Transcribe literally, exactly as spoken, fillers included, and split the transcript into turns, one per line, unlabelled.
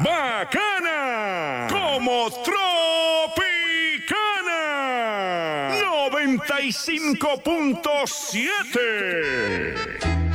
bacana, como Tropicana noventa y cinco punto siete.